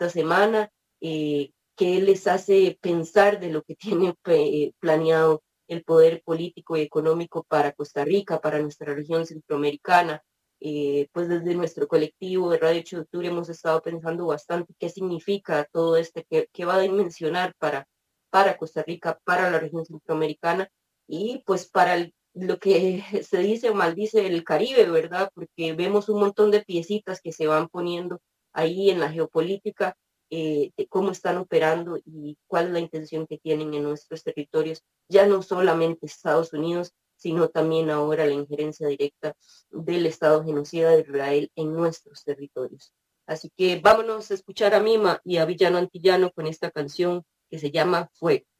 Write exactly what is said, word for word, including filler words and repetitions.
esta semana, eh, qué les hace pensar de lo que tiene eh, planeado el poder político y económico para Costa Rica, para nuestra región centroamericana. Eh, pues desde nuestro colectivo de Radio ocho de Octubre hemos estado pensando bastante qué significa todo este, qué, qué va a dimensionar para, para Costa Rica, para la región centroamericana y pues para el, lo que se dice o maldice el Caribe, ¿verdad? Porque vemos un montón de piecitas que se van poniendo ahí en la geopolítica, eh, de cómo están operando y cuál es la intención que tienen en nuestros territorios, ya no solamente Estados Unidos, sino también ahora la injerencia directa del Estado genocida de Israel en nuestros territorios. Así que vámonos a escuchar a Mima y a Villano Antillano con esta canción que se llama Fuego.